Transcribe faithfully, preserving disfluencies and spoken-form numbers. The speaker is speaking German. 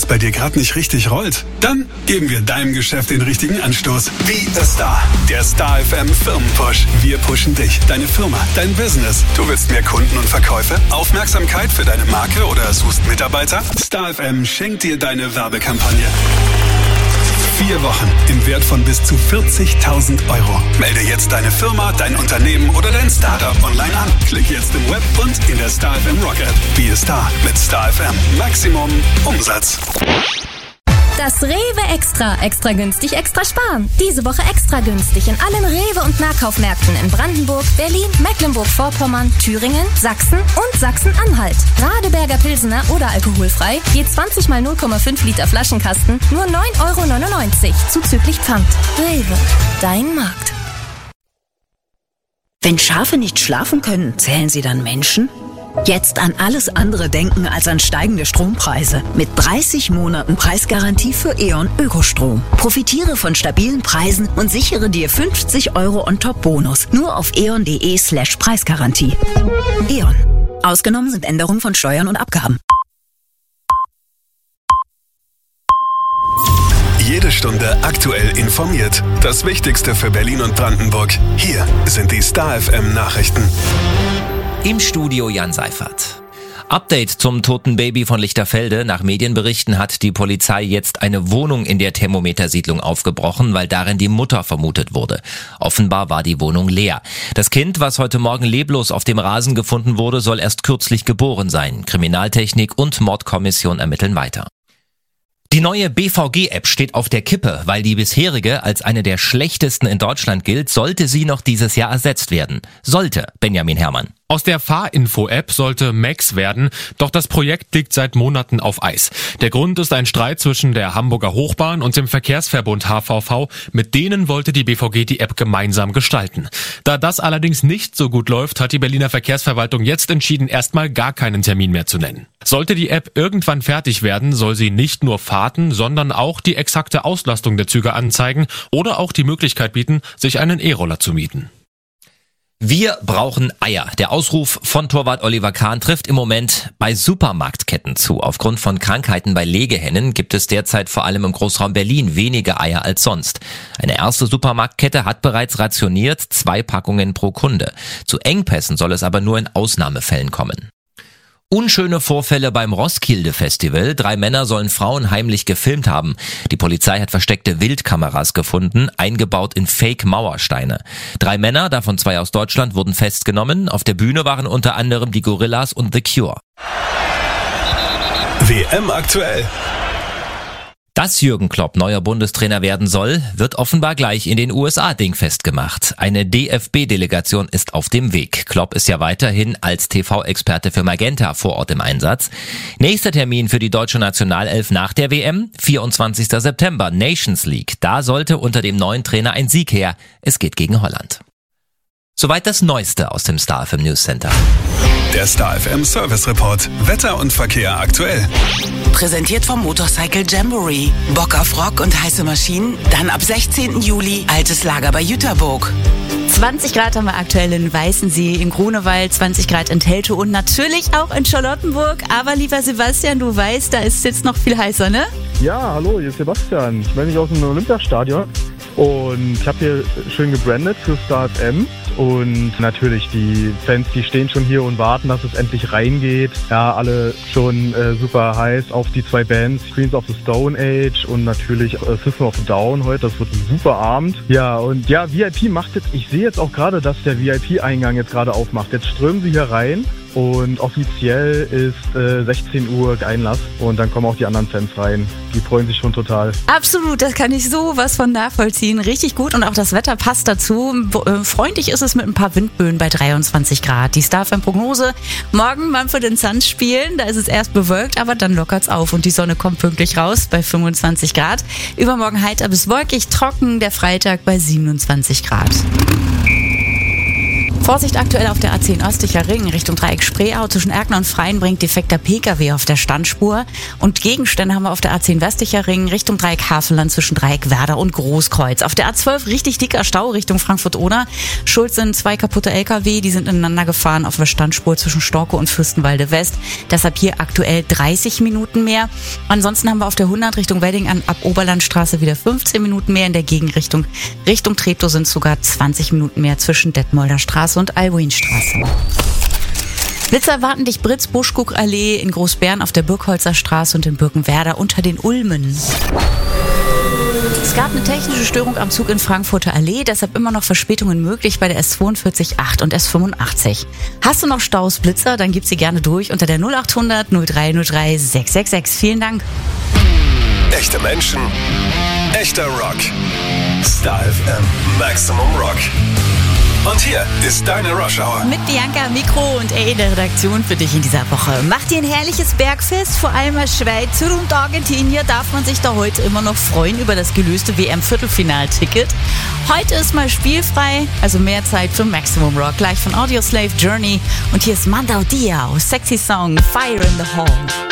es bei dir gerade nicht richtig rollt? Dann geben wir deinem Geschäft den richtigen Anstoß. Be a Star. Der Star F M Firmenpush. Wir pushen dich, deine Firma, dein Business. Du willst mehr Kunden und Verkäufe? Aufmerksamkeit für deine Marke oder suchst Mitarbeiter? Star F M schenkt dir deine Werbekampagne. Vier Wochen im Wert von bis zu vierzigtausend Euro. Melde jetzt deine Firma, dein Unternehmen oder dein Startup online an. Klick jetzt im Web und in der Star F M Rock App. Be a Star mit Star F M. Maximum Umsatz. Das Rewe Extra. Extra günstig, extra sparen. Diese Woche extra günstig in allen Rewe- und Nahkaufmärkten in Brandenburg, Berlin, Mecklenburg-Vorpommern, Thüringen, Sachsen und Sachsen-Anhalt. Radeberger Pilsener oder alkoholfrei, je zwanzig mal null Komma fünf Liter Flaschenkasten, nur neun Euro neunundneunzig, zuzüglich Pfand. Rewe, dein Markt. Wenn Schafe nicht schlafen können, zählen sie dann Menschen? Jetzt an alles andere denken als an steigende Strompreise. Mit dreißig Monaten Preisgarantie für E.ON Ökostrom. Profitiere von stabilen Preisen und sichere dir fünfzig Euro on top Bonus. Nur auf eon.de slash Preisgarantie. E.ON. Ausgenommen sind Änderungen von Steuern und Abgaben. Jede Stunde aktuell informiert. Das Wichtigste für Berlin und Brandenburg. Hier sind die Star F M Nachrichten. Im Studio Jan Seifert. Update zum toten Baby von Lichterfelde. Nach Medienberichten hat die Polizei jetzt eine Wohnung in der Thermometersiedlung aufgebrochen, weil darin die Mutter vermutet wurde. Offenbar war die Wohnung leer. Das Kind, was heute Morgen leblos auf dem Rasen gefunden wurde, soll erst kürzlich geboren sein. Kriminaltechnik und Mordkommission ermitteln weiter. Die neue B V G-App steht auf der Kippe, weil die bisherige als eine der schlechtesten in Deutschland gilt, sollte sie noch dieses Jahr ersetzt werden. Sollte, Benjamin Herrmann. Aus der Fahrinfo-App sollte Max werden, doch das Projekt liegt seit Monaten auf Eis. Der Grund ist ein Streit zwischen der Hamburger Hochbahn und dem Verkehrsverbund H V V. Mit denen wollte die B V G die App gemeinsam gestalten. Da das allerdings nicht so gut läuft, hat die Berliner Verkehrsverwaltung jetzt entschieden, erstmal gar keinen Termin mehr zu nennen. Sollte die App irgendwann fertig werden, soll sie nicht nur Fahrten, sondern auch die exakte Auslastung der Züge anzeigen oder auch die Möglichkeit bieten, sich einen E-Roller zu mieten. Wir brauchen Eier. Der Ausruf von Torwart Oliver Kahn trifft im Moment bei Supermarktketten zu. Aufgrund von Krankheiten bei Legehennen gibt es derzeit vor allem im Großraum Berlin weniger Eier als sonst. Eine erste Supermarktkette hat bereits rationiert, zwei Packungen pro Kunde. Zu Engpässen soll es aber nur in Ausnahmefällen kommen. Unschöne Vorfälle beim Roskilde-Festival. Drei Männer sollen Frauen heimlich gefilmt haben. Die Polizei hat versteckte Wildkameras gefunden, eingebaut in Fake-Mauersteine. Drei Männer, davon zwei aus Deutschland, wurden festgenommen. Auf der Bühne waren unter anderem die Gorillas und The Cure. W M aktuell. Dass Jürgen Klopp neuer Bundestrainer werden soll, wird offenbar gleich in den U S A dingfest gemacht. Eine D F B-Delegation ist auf dem Weg. Klopp ist ja weiterhin als T V-Experte für Magenta vor Ort im Einsatz. Nächster Termin für die deutsche Nationalelf nach der W M, vierundzwanzigster September, Nations League. Da sollte unter dem neuen Trainer ein Sieg her. Es geht gegen Holland. Soweit das Neueste aus dem Star F M News Center. Der Star F M Service Report. Wetter und Verkehr aktuell. Präsentiert vom Motorcycle Jamboree. Bock auf Rock und heiße Maschinen? Dann ab sechzehnten Juli altes Lager bei Jüterburg. zwanzig Grad haben wir aktuell in Weißensee, in Grunewald, zwanzig Grad in Teltow und natürlich auch in Charlottenburg. Aber lieber Sebastian, du weißt, da ist es jetzt noch viel heißer, ne? Ja, hallo, hier ist Sebastian. Ich melde mich aus dem Olympiastadion und ich habe hier schön gebrandet für Star F M. Und natürlich die Fans, die stehen schon hier und warten, dass es endlich reingeht. Ja, alle schon äh, super heiß auf die zwei Bands, Queens of the Stone Age und natürlich äh, System of a Down heute. Das wird ein super Abend. Ja, und ja, V I P macht jetzt, ich sehe jetzt auch gerade, dass der V I P-Eingang jetzt gerade aufmacht. Jetzt strömen sie hier rein. Und offiziell ist äh, sechzehn Uhr Einlass und dann kommen auch die anderen Fans rein. Die freuen sich schon total. Absolut, das kann ich sowas von nachvollziehen. Richtig gut und auch das Wetter passt dazu. Äh, freundlich ist es mit ein paar Windböen bei dreiundzwanzig Grad. Die Star F M-Prognose, morgen Mumford and Sons spielen. Da ist es erst bewölkt, aber dann lockert's auf und die Sonne kommt pünktlich raus bei fünfundzwanzig Grad. Übermorgen heiter bis wolkig, trocken, der Freitag bei siebenundzwanzig Grad. Vorsicht aktuell auf der A zehn östlicher Ring Richtung Dreieck Spreeau. Zwischen Erkner und Freien bringt defekter Pkw auf der Standspur. Und Gegenstände haben wir auf der A zehn westlicher Ring Richtung Dreieck Havelland zwischen Dreieck Werder und Großkreuz. Auf der A zwölf richtig dicker Stau Richtung Frankfurt-Oder. Schuld sind zwei kaputte L K W, die sind ineinander gefahren auf der Standspur zwischen Storkow und Fürstenwalde West. Deshalb hier aktuell dreißig Minuten mehr. Ansonsten haben wir auf der hundert Richtung Wedding an ab Oberlandstraße wieder fünfzehn Minuten mehr. In der Gegenrichtung Richtung Treptow sind sogar zwanzig Minuten mehr zwischen Detmolder Straße und Albuinstraße. Blitzer erwarten dich Britz-Buschkuck-Allee in Großbären auf der Birkholzer Straße und in Birkenwerder unter den Ulmen. Es gab eine technische Störung am Zug in Frankfurter Allee, deshalb immer noch Verspätungen möglich bei der S zweiundvierzig acht und S fünfundachtzig. Hast du noch Staus, Blitzer, dann gib sie gerne durch unter der null achthundert null drei null drei sechs sechs sechs. Vielen Dank. Echte Menschen, echter Rock. Star F M, Maximum Rock. Und hier ist deine Rush Hour. Mit Bianca am Mikro und ey, der Redaktion für dich in dieser Woche. Macht ihr ein herrliches Bergfest, vor allem als Schweizer und Argentinier darf man sich da heute immer noch freuen über das gelöste W M-Viertelfinalticket. Heute ist mal spielfrei, also mehr Zeit für Maximum Rock. Gleich von Audioslave Journey. Und hier ist Mandao Diao, sexy Song, Fire in the Hall.